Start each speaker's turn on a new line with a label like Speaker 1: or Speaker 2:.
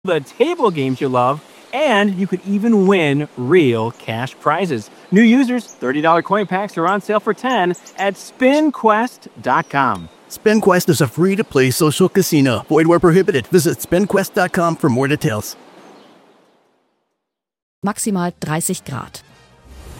Speaker 1: the table games you love, and you could even win real cash prizes. New users, $30 coin packs are on sale for $10 at spinquest.com.
Speaker 2: SpinQuest is a free-to-play social casino. Void where prohibited. Visit spinquest.com for more details.
Speaker 3: Maximal 30 Grad.